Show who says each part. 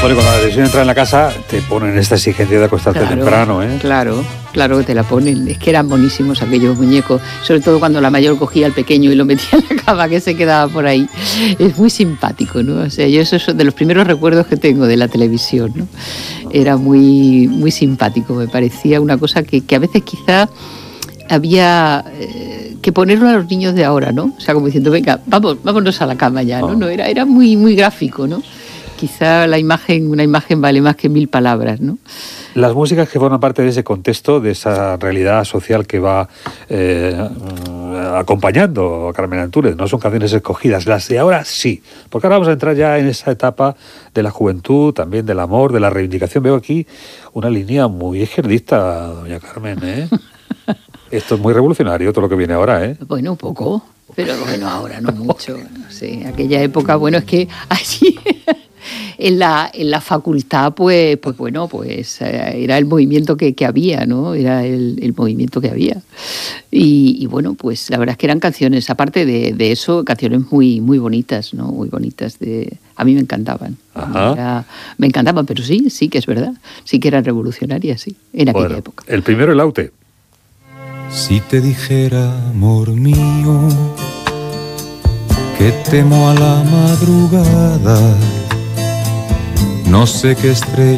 Speaker 1: Bueno, cuando la televisión entra en la casa, te ponen esta exigencia de acostarte temprano, ¿eh?
Speaker 2: Claro que te la ponen. Es que eran buenísimos aquellos muñecos, sobre todo cuando la mayor cogía al pequeño y lo metía en la cama, que se quedaba por ahí. Es muy simpático, ¿no? O sea, yo eso es de los primeros recuerdos que tengo de la televisión, ¿no? Era muy, muy simpático, me parecía una cosa que a veces quizá había que ponerlo a los niños de ahora, ¿no? O sea, como diciendo, venga, vámonos a la cama ya, ¿no? No, era muy, muy gráfico, ¿no? Quizá una imagen vale más que 1000 palabras, ¿no?
Speaker 1: Las músicas que forman parte de ese contexto, de esa realidad social que va acompañando a Carmen Antúnez, no son canciones escogidas. Las de ahora sí, porque ahora vamos a entrar ya en esa etapa de la juventud, también del amor, de la reivindicación. Veo aquí una línea muy izquierdista, doña Carmen, ¿eh? Esto es muy revolucionario, todo lo que viene ahora, ¿eh?
Speaker 2: Bueno, un poco, pero bueno, ahora no mucho. No sé, aquella época, bueno, es que allí en la facultad, pues bueno, pues era el movimiento que había, ¿no? Era el movimiento que había. Y bueno, pues la verdad es que eran canciones, aparte de eso, canciones muy, muy bonitas, ¿no? Muy bonitas. A mí me encantaban. Me encantaban, pero sí que es verdad. Sí que eran revolucionarias, sí, en aquella época.
Speaker 1: El primero, el Aute.
Speaker 3: Si te dijera, amor mío, que temo a la madrugada, no sé qué estrella